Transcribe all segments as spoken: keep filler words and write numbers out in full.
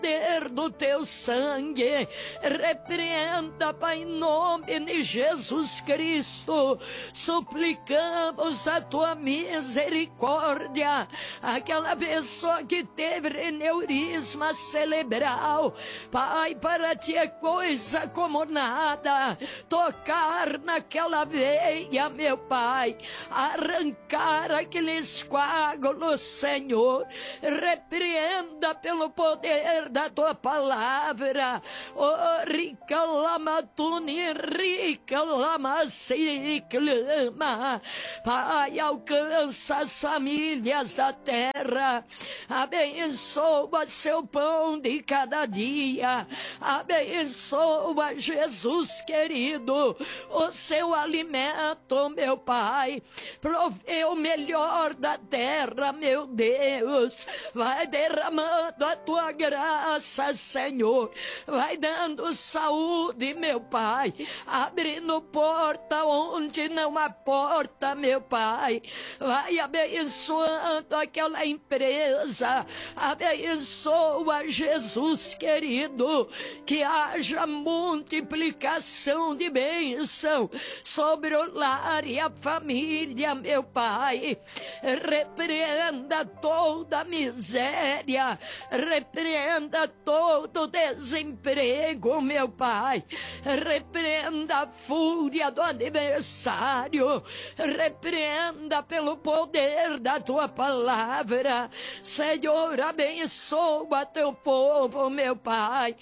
poder do teu sangue. Repreenda, Pai, em nome de Jesus Cristo. Suplicamos a tua misericórdia. Aquela pessoa que teve aneurisma cerebral, Pai, para ti é coisa como nada tocar naquela veia, meu Pai, arrancar aqueles coágulos, Senhor. Repreenda pelo poder da tua palavra. Oh, rica lama tuni, rica lama se clama. Pai, alcança as famílias da terra. Abençoa seu pão de cada dia. Abençoa, Jesus querido, o seu alimento, meu Pai. Provê o melhor da terra, meu Deus. Vai derramando a tua graça, Senhor. Vai dando saúde, meu Pai. Abrindo porta onde não há porta, meu Pai. Vai abençoando aquela empresa. Abençoa, Jesus querido, que haja multiplicação de bênção sobre o lar e a família, meu Pai. Repreenda toda a miséria, repreenda todo o desemprego, meu Pai. Repreenda a fúria do adversário, repreenda pelo poder da tua palavra. Senhor, abençoa teu povo, meu Pai.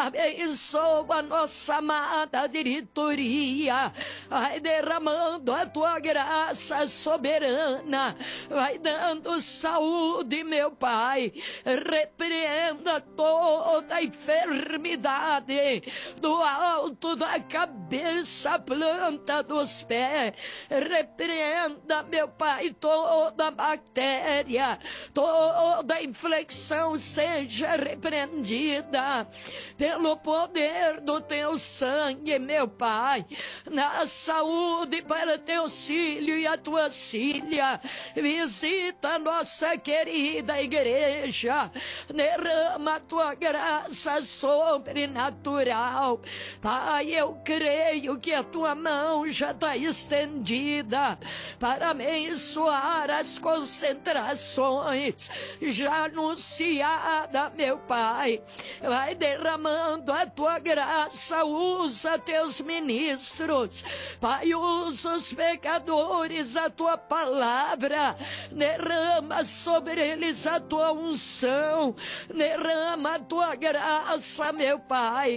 Abençoa a nossa amada diretoria. Vai derramando a tua graça soberana. Vai dando saúde, meu Pai. Repreenda toda a enfermidade do alto da cabeça, planta dos pés. Repreenda, meu Pai, toda bactéria, toda inflexão seja repreendida pelo poder do teu sangue, meu Pai. Na saúde para teus filhos e a tua filha. Visita a nossa querida igreja. Derrama a tua graça sobrenatural. Pai, eu creio que a tua mão já está estendida para abençoar as concentrações já anunciada, meu Pai. Vai derramando a tua graça. Usa teus ministros, Pai. Usa os pecadores a tua palavra. Derrama sobre eles a tua unção. Derrama a tua graça, meu Pai.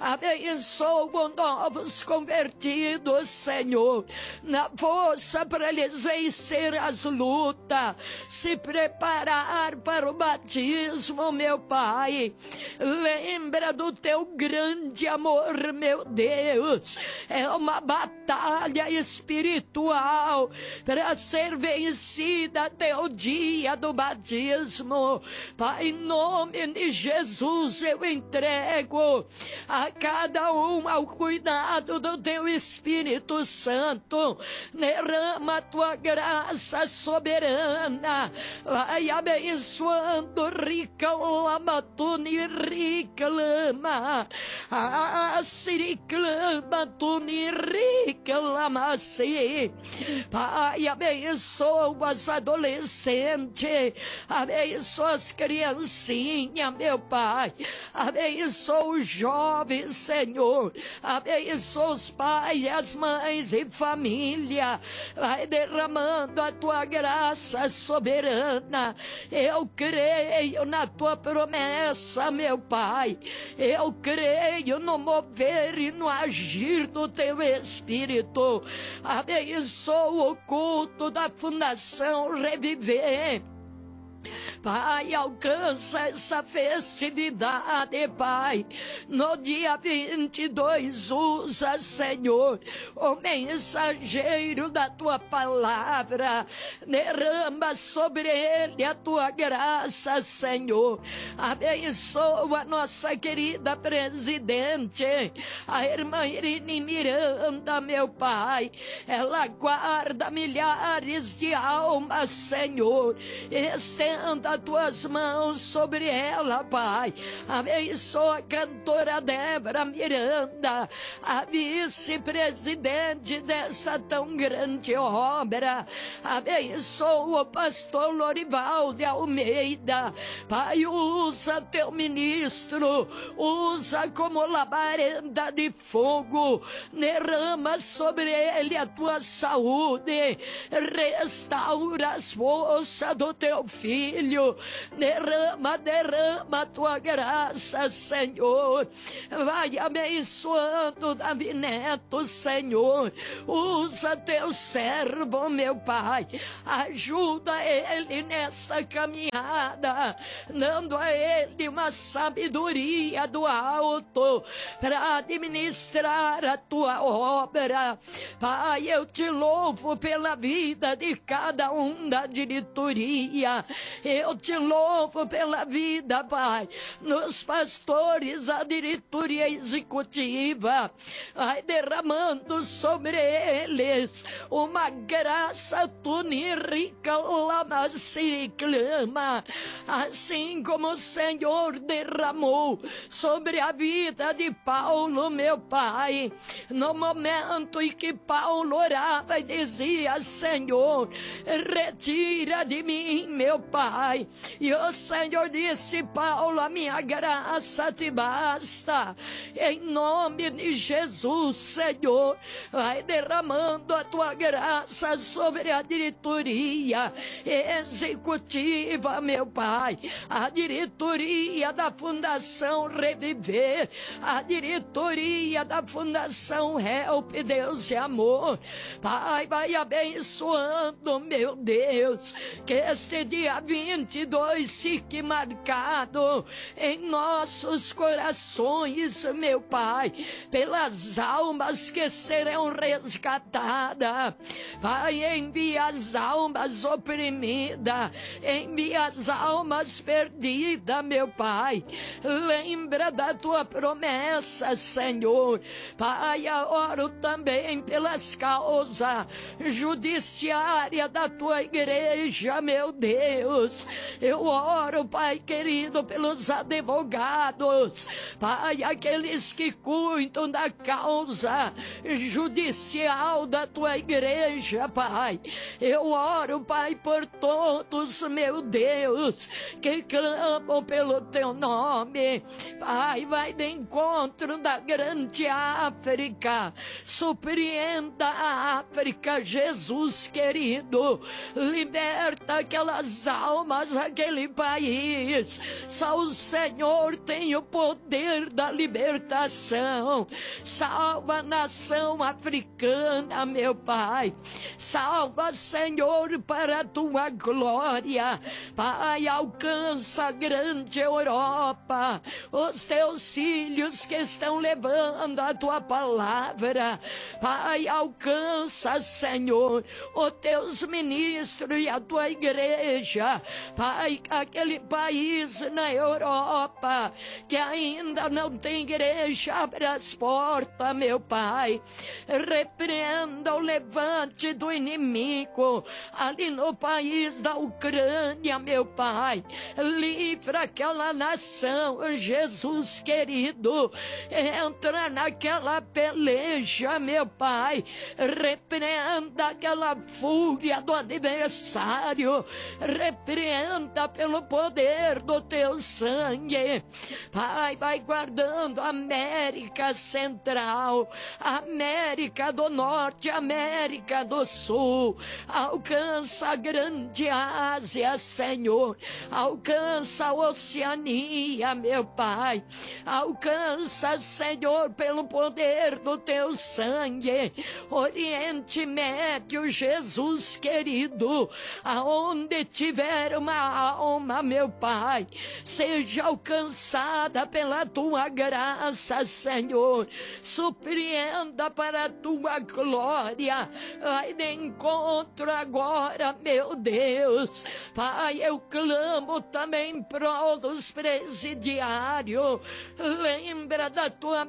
Abençoa novos convertidos, Senhor, na força para eles vencer as lutas, se preparar para o batismo, meu Pai. Lembra do teu grande amor, meu Deus. É uma batalha espiritual para ser vencida até o dia do batismo. Pai, em nome de Jesus, eu entrego a cada um ao cuidado do teu Espírito Santo. Derrama a tua graça soberana. Vai abençoando rica lama, tuni rica lama. Ah, siriclama, tuni rica lama, sim. Pai, abençoa as adolescentes. Abençoa as criancinhas, meu Pai. Abençoa os jovens, Senhor. Abençoa os pais e as mães e família. Vai derramando a tua graça soberana. Eu creio na tua promessa, meu Pai. Eu creio no mover e no agir do teu Espírito. Abençoa o culto da Fundação Reviver. Pai, alcança essa festividade, Pai. No dia vinte e dois, usa, Senhor, o mensageiro da tua palavra. Derrama sobre ele a tua graça, Senhor. Abençoa a nossa querida presidente, a irmã Irine Miranda, meu Pai. Ela guarda milhares de almas, Senhor. Este estenda as tuas mãos sobre ela, Pai. Abençoa a cantora Débora Miranda, a vice-presidente dessa tão grande obra. Abençoa o pastor Lorival de Almeida. Pai, usa teu ministro, usa como labareda de fogo, derrama sobre ele a tua saúde, restaura as forças do teu filho, derrama, derrama a tua graça, Senhor. Vai abençoando Davi Neto, Senhor. Usa teu servo, meu Pai. Ajuda ele nessa caminhada, dando a ele uma sabedoria do alto para administrar a tua obra. Pai, eu te louvo pela vida de cada um da diretoria. Eu te louvo pela vida, Pai, nos pastores, a diretoria executiva. Vai derramando sobre eles uma graça tunirica lama se clama, assim como o Senhor derramou sobre a vida de Paulo, meu Pai, no momento em que Paulo orava e dizia: Senhor, retira de mim, meu Pai. E o Senhor disse: Paulo, a minha graça te basta. Em nome de Jesus, Senhor, vai derramando a tua graça sobre a diretoria executiva, meu Pai, a diretoria da Fundação Reviver, a diretoria da Fundação Help, Deus e Amor. Pai, vai abençoando, meu Deus, que este dia vinte e dois fique marcado em nossos corações, meu Pai, pelas almas que serão resgatadas. Vai, envia as almas oprimidas, envia as almas perdidas, meu Pai. Lembra da tua promessa, Senhor. Pai, eu oro também pelas causas judiciárias da tua igreja, meu Deus. Eu oro, Pai querido, pelos advogados, Pai, aqueles que cuidam da causa judicial da tua igreja, Pai. Eu oro, Pai, por todos, meu Deus, que clamam pelo teu nome. Pai, vai de encontro da grande África, surpreenda a África, Jesus querido. Liberta aquelas almas, aquele país. Só o Senhor tem o poder da libertação. Salva a nação africana, meu Pai. Salva, Senhor, para a tua glória. Pai, alcança a grande Europa, os teus filhos que estão levando a tua palavra. Pai, alcança, Senhor, os teus ministros e a tua igreja. Pai, aquele país na Europa que ainda não tem igreja, abre as portas, meu Pai. Repreenda o levante do inimigo ali no país da Ucrânia, meu Pai. Livra aquela nação, Jesus querido. Entra naquela peleja, meu Pai. Repreenda aquela fúria do adversário. Repreenda pelo poder do teu sangue. Pai, vai guardando a América Central, América do Norte, América do Sul. Alcança a grande Ásia, Senhor. Alcança a Oceania, meu Pai. Alcança, Senhor, pelo poder do teu sangue. Oriente Médio, Jesus querido. Aonde tiver uma alma, meu Pai, seja alcançada pela tua graça, Senhor. Surpreenda para a tua glória. Vai de encontro agora, meu Deus. Pai, eu clamo também em prol dos presidiários. Lembra da tua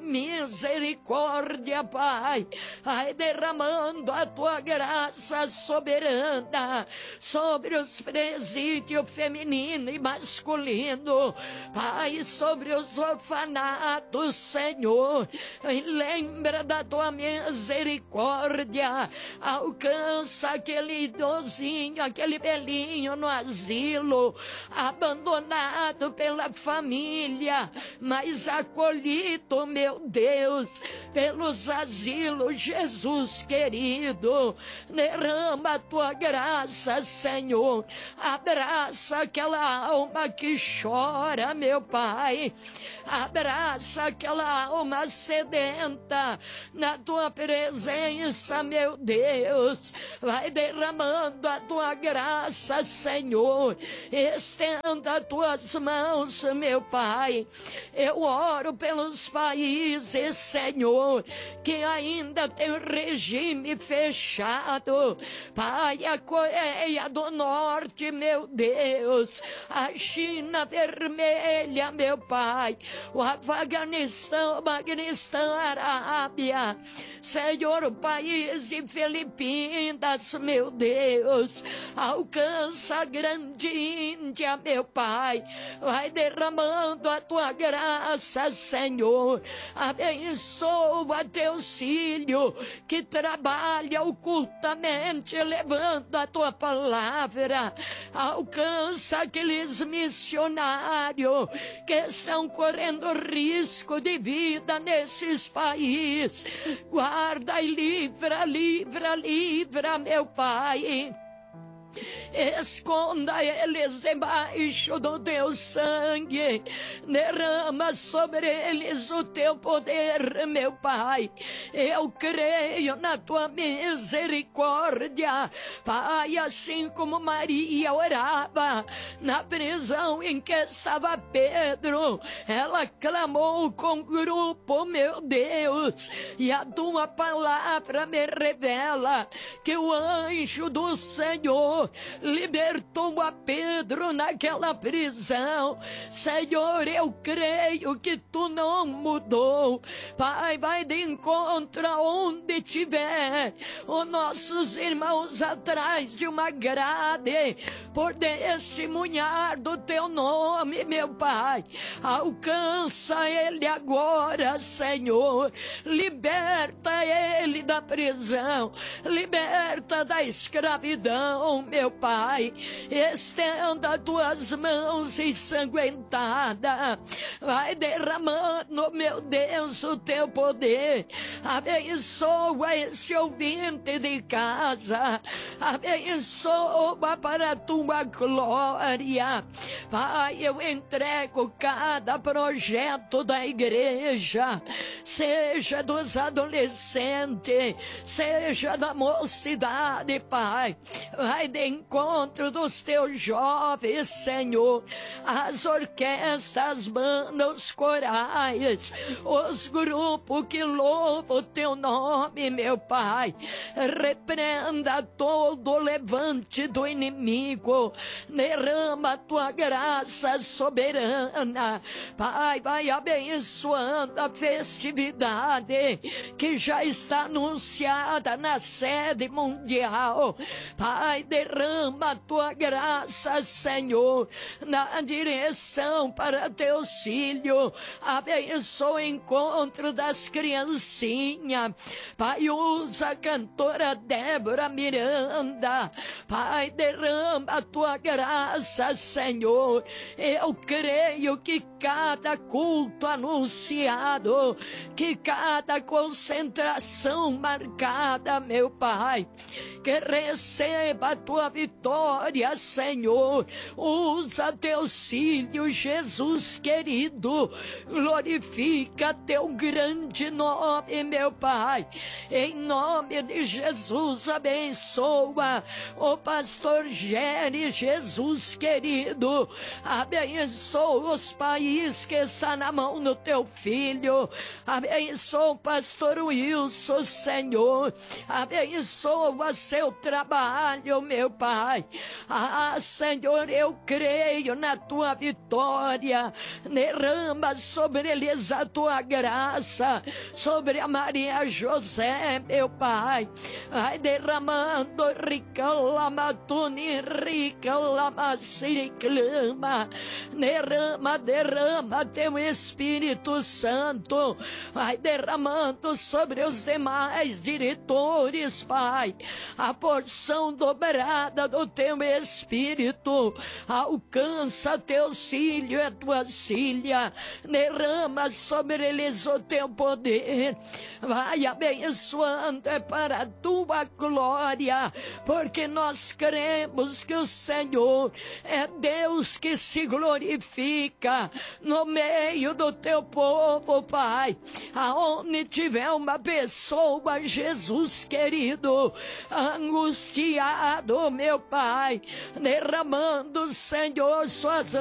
misericórdia, Pai. Vai derramando a tua graça soberana sobre os presidiários presídio feminino e masculino. Pai, sobre os orfanatos, Senhor, lembra da tua misericórdia. Alcança aquele idosinho, aquele velhinho no asilo, abandonado pela família, mas acolhido, meu Deus, pelos asilos. Jesus querido, derrama a tua graça, Senhor. Abraça aquela alma que chora, meu Pai. Abraça aquela alma sedenta na tua presença, meu Deus. Vai derramando a tua graça, Senhor. Estenda as tuas mãos, meu Pai. Eu oro pelos países, Senhor, que ainda tem regime fechado. Pai, a Coreia do Norte, meu Deus, a China vermelha, meu Pai, o Afeganistão, o Paquistão, a Arábia, Senhor, o país de Filipinas, meu Deus, alcança a grande Índia, meu Pai, vai derramando a tua graça, Senhor, abençoa teus filhos que trabalha ocultamente levando a tua palavra. Alcança aqueles missionários que estão correndo risco de vida nesses países. Guarda e livra, livra, livra, meu Pai. Esconda eles debaixo do teu sangue, derrama sobre eles o teu poder, meu Pai. Eu creio na tua misericórdia, Pai, assim como Maria orava na prisão em que estava Pedro, ela clamou com grupo, meu Deus, e a tua palavra me revela que o anjo do Senhor libertou a Pedro naquela prisão. Senhor, eu creio que tu não mudou. Pai, vai de encontro aonde tiver os nossos irmãos atrás de uma grade, por testemunhar do teu nome, meu Pai. Alcança ele agora, Senhor. Liberta ele da prisão, liberta da escravidão, meu Pai. Estenda tuas mãos ensanguentadas, vai derramando, meu Deus, o teu poder. Abençoa esse ouvinte de casa, abençoa para a tua glória. Pai, eu entrego cada projeto da igreja, seja dos adolescentes, seja da mocidade, Pai. Vai de encontro dos teus jovens, Senhor, as orquestras, as bandas, os corais, os grupos que louvam o teu nome, meu Pai. Repreenda todo o levante do inimigo, derrama a tua graça soberana, Pai. Vai abençoando a festividade que já está anunciada na sede mundial, Pai. Derrama a tua graça, Senhor, na direção para teus filhos. Abençoa o encontro das criancinhas, Pai. Usa a cantora Débora Miranda, Pai. Derrama a tua graça, Senhor. Eu creio que cada culto anunciado, que cada concentração marcada, meu Pai, que receba a tua vitória, Senhor. Usa teus filhos, Jesus querido. Glorifica teu grande nome, meu Pai. Em nome de Jesus, abençoa o pastor Géry, Jesus querido. Abençoa os países que está na mão do teu filho. Abençoa o pastor Wilson, Senhor. Abençoa seu trabalho, meu meu Pai. Ah, Senhor, eu creio na tua vitória. Derrama sobre eles a tua graça, sobre a Maria José, meu Pai. Ai, derramando, rica lama, tuni, rica lama, siriclama. Derrama, derrama teu Espírito Santo. Vai derramando sobre os demais diretores, Pai, a porção dobrada do teu Espírito. Alcança teus filhos e tuas filhas. Derrama sobre eles o teu poder. Vai abençoando, é para a tua glória, porque nós cremos que o Senhor é Deus que se glorifica no meio do teu povo, Pai. Aonde tiver uma pessoa, Jesus querido, angustiado, meu Pai, derramando, Senhor, suas